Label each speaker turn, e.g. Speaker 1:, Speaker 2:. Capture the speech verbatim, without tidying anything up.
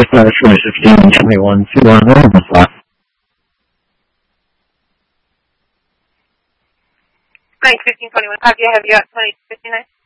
Speaker 1: five, twenty fifteen, twenty-one, two one, one one five.
Speaker 2: Nine fifteen twenty one. Copy. I have you at twenty fifty nine.